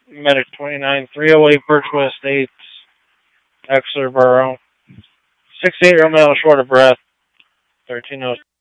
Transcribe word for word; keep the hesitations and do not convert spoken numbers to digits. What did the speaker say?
Medic twenty-nine, three oh eight Birchwood Estates, Exeter Borough. sixty-eight-year-old male short of breath. thirteen oh